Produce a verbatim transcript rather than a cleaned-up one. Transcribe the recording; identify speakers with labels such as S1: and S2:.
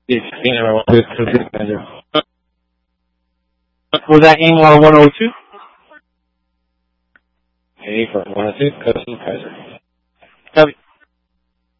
S1: Yes, you know,
S2: Was that Anglo one oh two?
S1: hey, for one oh two, Coastal Kaiser.
S2: Copy.